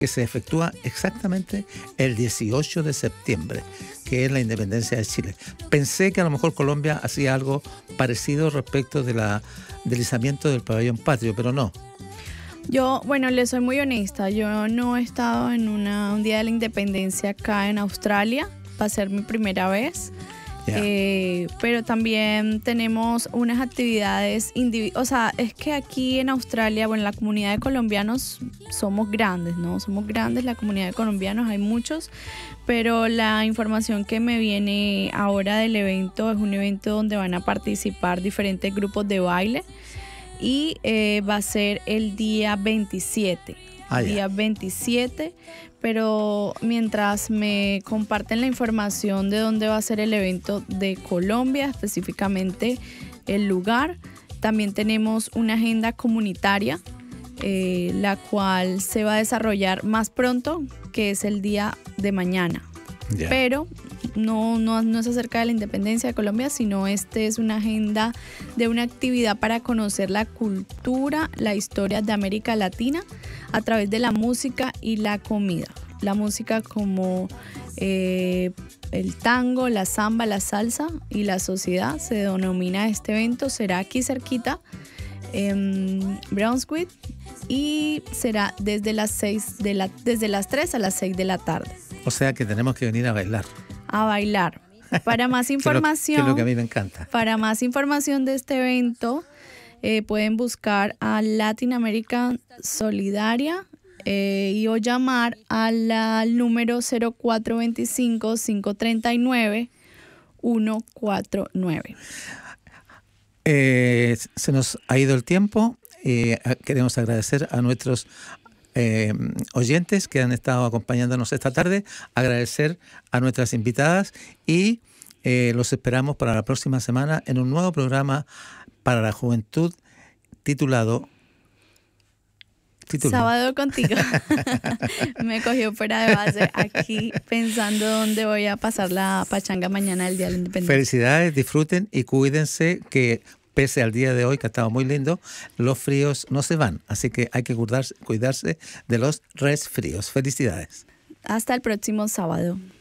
que se efectúa exactamente el 18 de septiembre, que es la independencia de Chile. Pensé que a lo mejor Colombia hacía algo parecido respecto del izamiento del pabellón patrio, pero no. Yo, bueno, le soy muy honesta, yo no he estado en un día de la independencia acá en Australia, va a ser mi primera vez. Pero también tenemos unas actividades o sea, es que aquí en Australia, bueno, la comunidad de colombianos somos grandes, ¿no? Somos grandes, la comunidad de colombianos, hay muchos, pero la información que me viene ahora del evento es un evento donde van a participar diferentes grupos de baile y va a ser el día 27. Día 27, pero mientras me comparten la información de dónde va a ser el evento de Colombia, específicamente el lugar, también tenemos una agenda comunitaria, la cual se va a desarrollar más pronto, que es el día de mañana. Pero no es acerca de la independencia de Colombia, sino este es una agenda de una actividad para conocer la cultura, la historia de América Latina a través de la música y la comida. La música como el tango, la samba, la salsa y la sociedad se denomina este evento. Será aquí cerquita en Brunswick y será desde las 3 a las 6 de la tarde. O sea que tenemos que venir a bailar. A bailar. Para más información, que es lo que a mí me encanta. Para más información de este evento, pueden buscar a Latin American Solidaria o llamar al número 0425-539-149. Se nos ha ido el tiempo. Queremos agradecer a nuestros oyentes que han estado acompañándonos esta tarde, agradecer a nuestras invitadas y los esperamos para la próxima semana en un nuevo programa para la juventud titulado Sábado contigo. Me cogió fuera de base aquí pensando dónde voy a pasar la pachanga mañana del Día de la Independencia. Felicidades, disfruten y cuídense, que pese al día de hoy, que ha estado muy lindo, los fríos no se van. Así que hay que cuidarse de los resfríos. Felicidades. Hasta el próximo sábado.